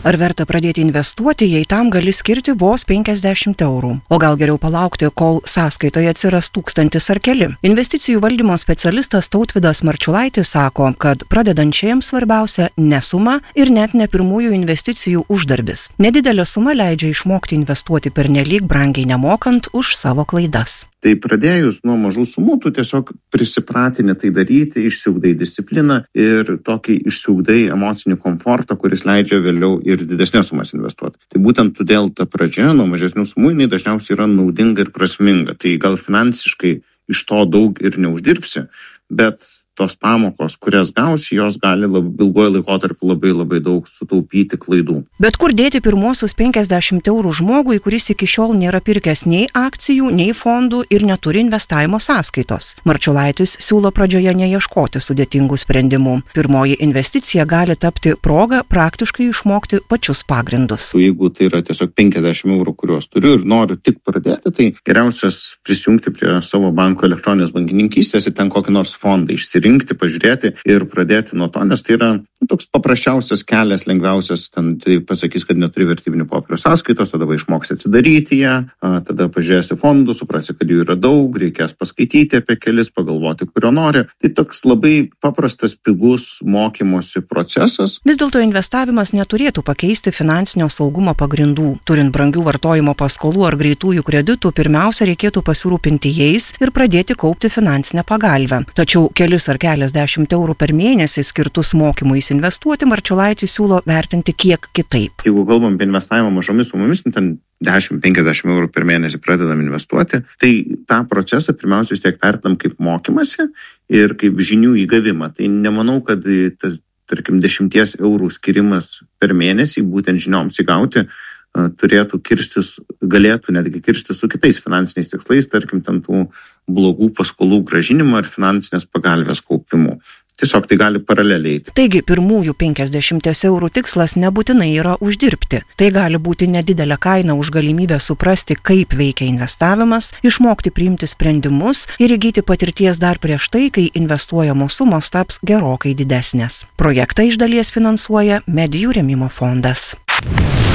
Ar verta pradėti investuoti, jei tam gali skirti vos 50 eurų? O gal geriau palaukti, kol sąskaitoje atsiras 1000 ar keli? Investicijų valdymo specialistas Tautvydas Marčiulaitis sako, kad pradedančiajams svarbiausia ne suma ir net ne pirmųjų investicijų uždarbis. Nedidelė suma leidžia išmokti investuoti pernelyg brangiai nemokant už savo klaidas. Tai pradėjus nuo mažų sumų, tu tiesiog prisipratini tai daryti, išsiugdai discipliną ir tokį išsiugdai emocinį komfortą, kuris leidžia vėliau ir didesnės sumas investuoti. Tai būtent todėl ta pradžia nuo mažesnių sumų jinai dažniausiai yra naudinga ir prasminga. Tai gal finansiškai iš to daug ir neuždirbsi, bet tos pamokos, kurias gausi, jos gali ilgojo laikotarpiu labai daug sutaupyti klaidų. Bet kur dėti pirmuosius 50 eurų žmogui, kuris iki šiol nėra pirkęs nei akcijų, nei fondų ir neturi investavimo sąskaitos? Marčiulaitis siūlo pradžioje neieškoti sudėtingų sprendimų. Pirmoji investicija gali tapti proga praktiškai išmokti pačius pagrindus. Jeigu tai yra tiesiog 50 eurų, kuriuos turiu ir noriu tik pradėti, tai geriausias prisijungti prie savo banko elektroninės bankininkystės ir ten kokį nors fondą išsirinkti, pažiūrėti ir pradėti nuo to, nes tai yra toks paprasčiausias kelias, lengviausias, ten tai pasakys, kad neturi vertybinių popierių sąskaitos, tada išmoksi atsidaryti ją, tada pažiūrėsi fondų, suprasi, kad jų yra daug, reikės paskaityti apie kelis, pagalvoti, kurio nori. Tai toks labai paprastas, pigus mokymosi procesas. Vis dėlto investavimas neturėtų pakeisti finansinio saugumo pagrindų. Turint brangių vartojimo paskolų ar greitųjų kreditų, pirmiausia reikėtų pasirūpinti jais ir pradėti kaupti finansinę pagalbę. Tačiau kelis ar keliasdešimt eurų per mėnesį skirtus mokymui investuoti Marčiulaitis siūlo vertinti kiek kitaip. Jeigu kalbam apie investavimą mažomis sumomis, ten 10-50 eurų per mėnesį pradedam investuoti, tai tą procesą pirmiausia vis tiek vertinam kaip mokymasi ir kaip žinių įgavimą. Tai nemanau, kad tas, tarkim, 10 eurų skirimas per mėnesį būtent žinioms įgauti galėtų netgi kirstis su kitais finansiniais tikslais, tarkim, ten tų blogų paskolų grąžinimo ar finansinės pagalbės kaupimu. Tiesiog tai gali paraleliai. Taigi, pirmųjų 50 eurų tikslas nebūtinai yra uždirbti. Tai gali būti nedidelė kaina už galimybę suprasti, kaip veikia investavimas, išmokti priimti sprendimus ir įgyti patirties dar prieš tai, kai investuojamos sumos taps gerokai didesnės. Projektą iš dalies finansuoja Medijų rėmimo fondas.